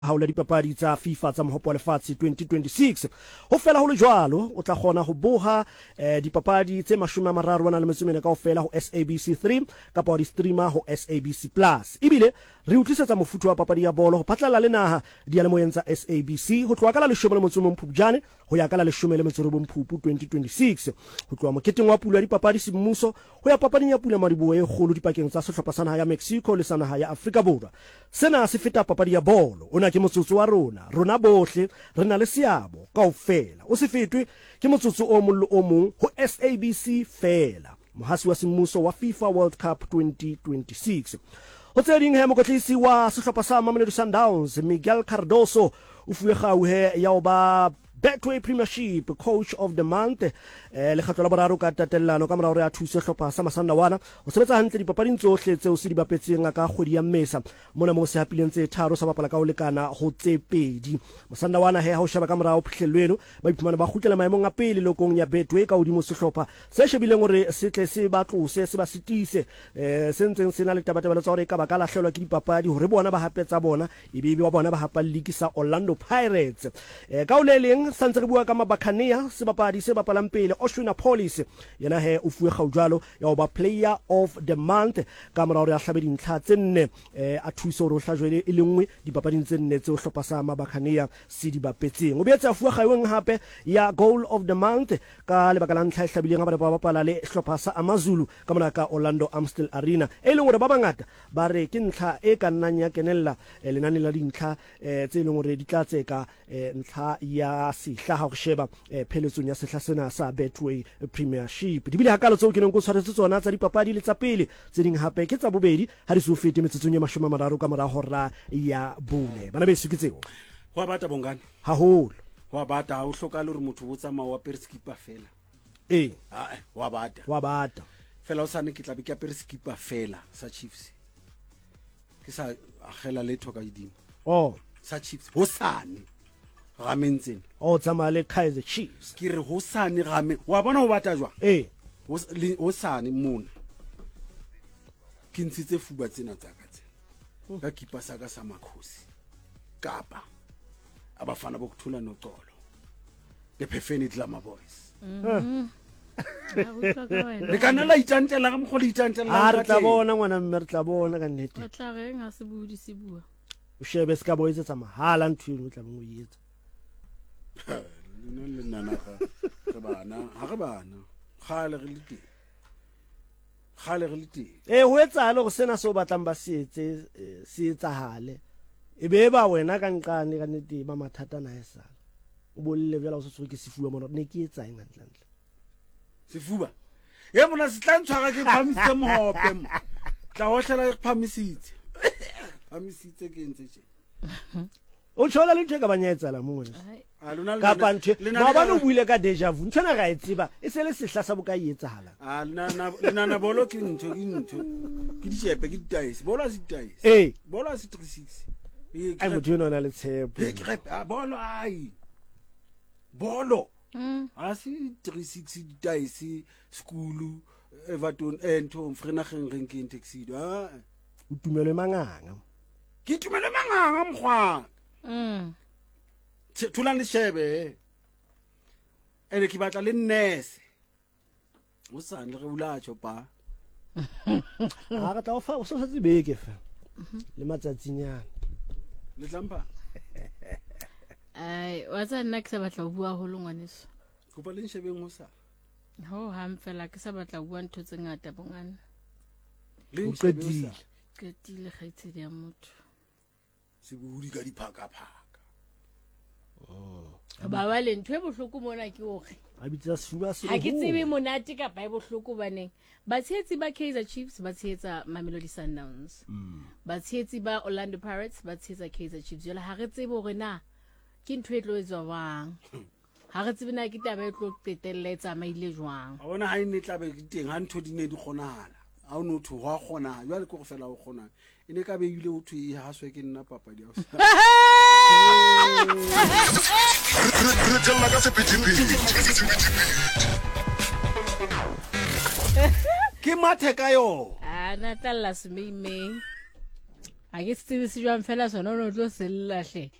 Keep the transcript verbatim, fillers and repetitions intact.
haola dipapadi tsa FIFA tsa mohopo wa lefatshe twenty twenty-six ho fela ho le jwalo o tla kgona ho boha eh, dipapadi tse mashome a mararo wana le metso e mene kaofela ho S A B C three kapa di streamer ho S A B C plus. Ibile re utlisetsa mofuta wa papadi ya bolo ho phatlalla le naha dialemoyeng tsa S A B C ho tloha ka la leshome le motso o mong Phupjane ho ya ka la leshome le metso e robong Phupu twenty twenty-six ho tloha moketeng wa pula ya dipapadi semmuso ho ya papading ya pula Madiboho e kgolo dipakeng tsa sehlopha sa naha ya Mexico le sa naha ya Afrika Borwa. Sena se feta papadi ya bolo ona ke motsotso wa rona rona bohle re na le seabo kaofela o se fetwe ke motsotso o mollo o mong ho S A B C fela mohasi wa semmuso wa FIFA World Cup twenty twenty-six. Ho tseding he mokotlisi wa sehlopha sa Mamelodi Sundowns Miguel Cardoso o fuwe kgau he ya oba Betway Premiership Coach of the Month eh le khatlo la boraro ka tatellano ka morao re a thusa hlopha sa Masandawana o sebetsa hantle dipapading tsohle tseo se di bapetseng ka kgwedi ya Mmesa mona mo se hapileng tse tharo sa bapala ka o lekana ho tse pedi. Masandawana he ha o sheba ka morao phihlelweno ba iphumana ba khutlela maemong a pele lokong ya Betway ka hodimo sehlopha se shebileng hore se tle se batlose se ba sitise eh sentseng sena le tabataba tsa hore ka baka la hlelwa ke dipapadi hore bona ba hapetsa bona ebebe wa bona ba hapa league sa Orlando Pirates eh ka o leleng santse re bua ka Mabakania se bapadi se bapalang pele Oshuna Police yena he o fuwe kgaujalo ya oba player of the month ka morao ya hlabe dintlha tse nne eh a thuso ro hlajwele e lengwe dipapading tse nne tse o hlopha sa Mabakania se di bapetseng o beetse a fuwa kgaweng hape ya goal of the month ka lebaka la ntlha e hlabileng ba ba bapala le hlopha sa Amazulu ka mona ka Orlando Amstel Arena e leng hore ba bangata ba re ke ntlha e ka nnang ya kenella lenane la dintlha eh tse leng hore di tla tseka ntlha ya sihla ha go sheba pheletsong ya sehla sena sa Betway Premiership di bile hakalo tseo ke neng go tshwaretse tsona tsa dipapadi le tsa pele tse ding hape ke tsa bobedi ha di so fete metsetsong ya mashome a mararo ka mora hora ya bone bana be sukitseo wa bata bongane haholo wa bata ha o hloka le hore motho o tsamaya wa perskipa fela eh a wa bata wa bata fela o sane ke tla be ke perskipa fela sa Chiefs ke sa agela le thoka idimo oh sa Chiefs ho sane ramentseng o tsamaya le Kaizer Chiefs ke re ho sane game wa bona ho bata jwa eh ho sane mona ke ntshitse fuba tsena tsa ka tse ka kipa sa ka sa Makhosi kapa abafana bokuthula noxolo the Perfect Glamour Boys le kana la itantela ga mogole itantela a re tla bona ngwana mme re tla bona ka nnete o tla re nga se budi se bua o shebe ska boetse tsa mahala nthweng o tla mo yetsa le le nana ga bana ha ga bana khale re le teng khale re le teng eh ho etsa le go sena se o batlang ba se etse se etsahale e be ba wena ka nqane ka nnete ba mathata na e sala o bolle bjala o se tsoke sefuwa mona ne ke etsa eng ntlantle sefuba ye mona se tla ntshwara ke phamisitse mohope mo tla hohlela ke phamisitse phamisitse ke ntse tje o tshola le theka banyetsa la mona a lona ka panthe ba ba no buile ka deja vu ntshana ga etseba e se le sehla sa boka etsahala a lona lona bolo ke ntho ke ntho ke di shepe ke ditais bolo se ditais eh bolo se three six ai mo dino na le tshepo a bolo ai bolo a si three six ditais school Everton ento mfrenageng renkeng taxi a o tumelo manganga ke tumelo manganga mkhwa mm thula le shebe ene ke batla le nurse o sa le re ula chopa a ga tla o fa o so sa tsebeke fa le matsatsinyana le tlampa ai wa tsa nna ke sa batla ho bua ho longwaneso go pa le shebeng ho sa ho ham fela ke sa batla ho bua ntho tse ngata bongana le qedile ke tile khaitsedi ya motho se budi ka diphaka phaka ba ba le ntwe bohloko mona ke hore a bitsa sefuba se ha ke tsebe monate ka ba bohloko baneng ba tshetsi ba Kaizer Chiefs ba tshetsa Mamelodi Sundowns ba tshetsi ba Orlando Pirates ba tshetsa Kaizer Chiefs jela ha re tsebe hore na ke ntwe e tlo etswa bang ha re tsebe na ke taba e tlo tetelletsa maile jwang a bona ha ine tla be teng ha ntho di ne di kgonahala ha o no thu wa khona jwale ke go fela o khona ine ka be ile o thu e ha swe ke nna papa di a ke mathe ka yo a na tla la se me me a ke se tsebe se jwang fela sona o ne o tlo se llahle